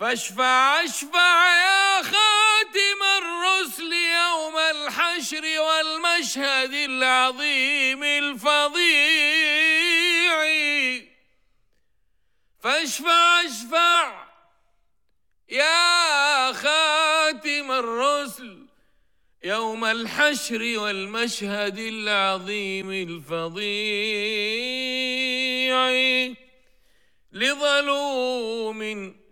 فاشفع اشفع يا خاتم الرسل يوم الحشر والمشهد العظيم الفظيع. فاشفع اشفع يا خاتم الرسل يوم الحشر والمشهد العظيم الفظيع لظلوم